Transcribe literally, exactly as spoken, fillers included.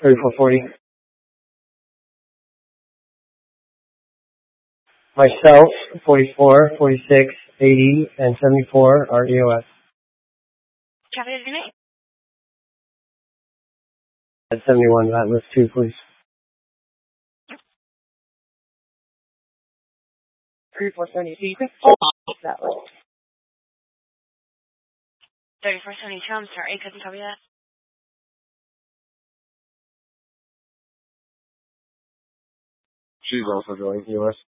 thirty-four forty. Myself, forty-four, forty-six, eighty, and seventy-four are E O S. Traffic designate? At seventy-one, that list two, please. thirty-four seventy-two. That list. thirty-four seventy-two, I'm sorry, couldn't copy that. She's also going E O S.